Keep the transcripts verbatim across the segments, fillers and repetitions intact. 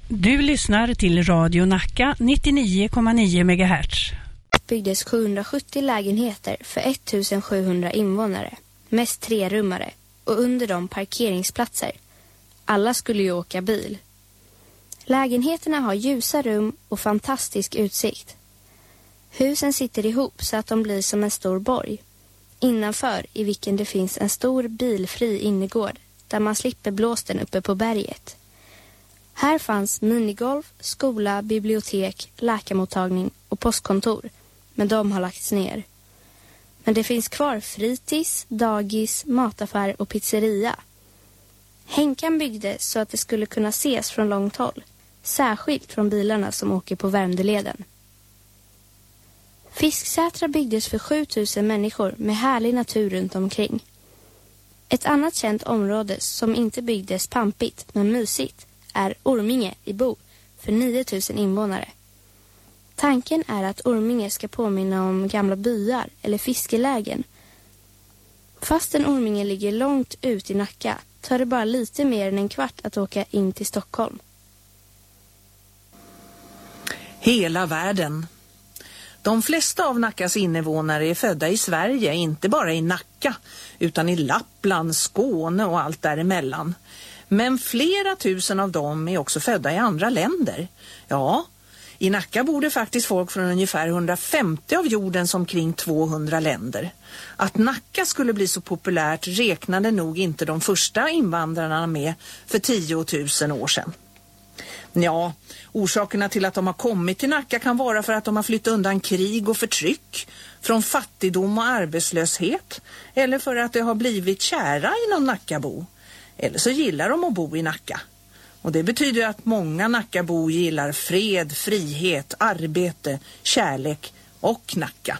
Du lyssnar till Radio Nacka nittionio komma nio megahertz. Byggdes sjuhundrasjuttio lägenheter för ettusensjuhundra invånare, mest trerummare, och under dem parkeringsplatser. Alla skulle ju åka bil. Lägenheterna har ljusa rum och fantastisk utsikt. Husen sitter ihop så att de blir som en stor borg. Innanför, i vilken det finns en stor bilfri innergård där man slipper blåsten uppe på berget. Här fanns minigolf, skola, bibliotek, läkarmottagning och postkontor, men de har lagts ner. Men det finns kvar fritids, dagis, mataffär och pizzeria. Henkan byggde så att det skulle kunna ses från långt håll, särskilt från bilarna som åker på Värmdöleden. Fisksätra byggdes för sjutusen människor med härlig natur runt omkring. Ett annat känt område som inte byggdes pampigt men mysigt är Orminge i Bo för niotusen invånare. Tanken är att Orminge ska påminna om gamla byar eller fiskelägen. Fastän Orminge ligger långt ut i Nacka tar det bara lite mer än en kvart att åka in till Stockholm. Hela världen. De flesta av Nackas invånare är födda i Sverige, inte bara i Nacka, utan i Lappland, Skåne och allt däremellan. Men flera tusen av dem är också födda i andra länder. Ja, i Nacka bor det faktiskt folk från ungefär hundrafemtio av jordens omkring tvåhundra länder. Att Nacka skulle bli så populärt räknade nog inte de första invandrarna med för tiotusen år sedan. Ja, orsakerna till att de har kommit till Nacka kan vara för att de har flyttat undan krig och förtryck, från fattigdom och arbetslöshet, eller för att de har blivit kära i någon Nackabo. Eller så gillar de att bo i Nacka. Och det betyder att många Nackabo gillar fred, frihet, arbete, kärlek och Nacka.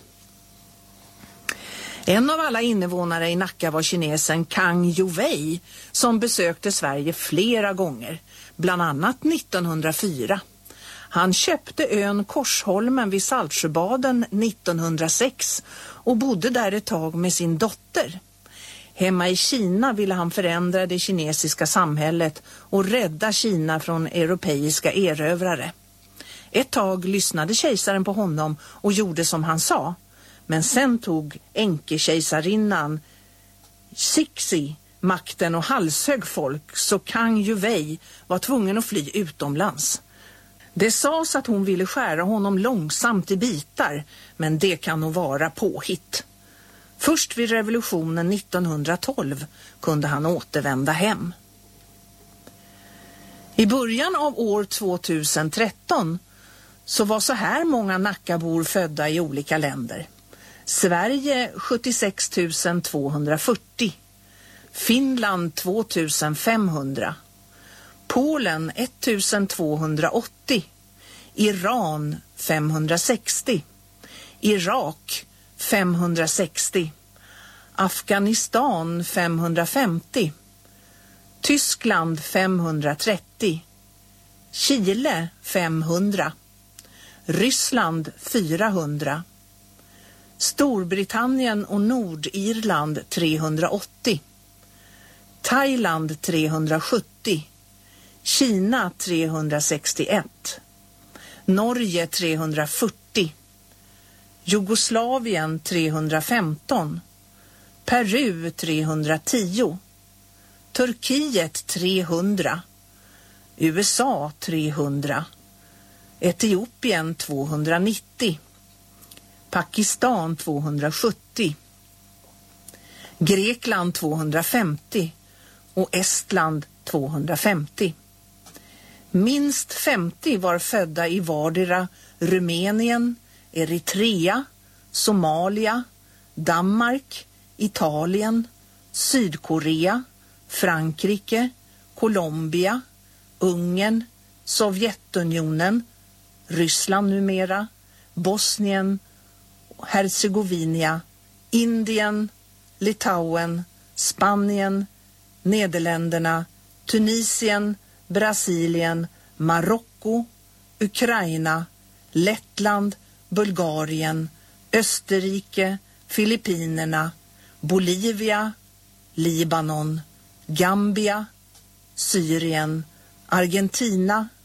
En av alla invånare i Nacka var kinesen Kang Youwei som besökte Sverige flera gånger, bland annat nittonhundrafyra. Han köpte ön Korsholmen vid Saltsjöbaden nittonhundrasex och bodde där ett tag med sin dotter. Hemma i Kina ville han förändra det kinesiska samhället och rädda Kina från europeiska erövrare. Ett tag lyssnade kejsaren på honom och gjorde som han sa. Men sen tog enkekejsarinnan Cixi makten och halshög folk, så Kang Youwei var tvungen att fly utomlands. Det sades att hon ville skära honom långsamt i bitar, men det kan nog vara påhitt. Först vid revolutionen nittonhundratolv kunde han återvända hem. I början av år tvåtusentretton så var så här många Nackabor födda i olika länder. Sverige sjuttiosex tusen tvåhundrafyrtio, Finland två tusen femhundra, Polen ett tusen tvåhundraåttio, Iran femhundrasextio, Irak femhundrasextio, Afghanistan femhundrafemtio, Tyskland femhundratrettio, Chile femhundra, Ryssland fyrahundra, Storbritannien och Nordirland trehundraåttio, Thailand trehundrasjuttio, Kina trehundrasextioett, Norge trehundrafyrtio, Jugoslavien trehundrafemton, Peru trehundratio, Turkiet trehundra, U S A trehundra, Etiopien tvåhundranittio, Pakistan tvåhundrasjuttio, Grekland tvåhundrafemtio och Estland tvåhundrafemtio. Minst femtio var födda i vardera Rumänien, Eritrea, Somalia, Danmark, Italien, Sydkorea, Frankrike, Colombia, Ungern, Sovjetunionen, Ryssland numera, Bosnien, Herzegovina, Indien, Litauen, Spanien, Nederländerna, Tunisien, Brasilien, Marocko, Ukraina, Lettland, Bulgarien, Österrike, Filippinerna, Bolivia, Libanon, Gambia, Syrien, Argentina,